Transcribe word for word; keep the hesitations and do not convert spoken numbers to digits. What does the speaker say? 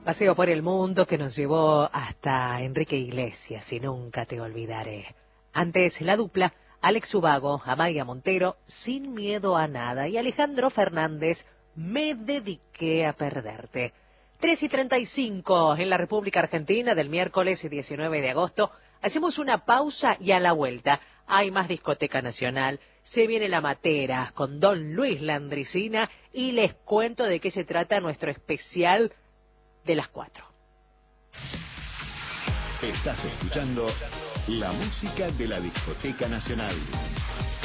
Paseo por el mundo que nos llevó hasta Enrique Iglesias y Nunca te olvidaré. Antes la dupla, Alex Ubago, Amaya Montero, Sin miedo a nada, y Alejandro Fernández, Me dediqué a perderte. tres y treinta y cinco en la República Argentina del miércoles diecinueve de agosto. Hacemos una pausa y a la vuelta hay más Discoteca Nacional. Se viene La Matera con Don Luis Landricina y les cuento de qué se trata nuestro especial de las cuatro. Estás escuchando la música de la Discoteca Nacional.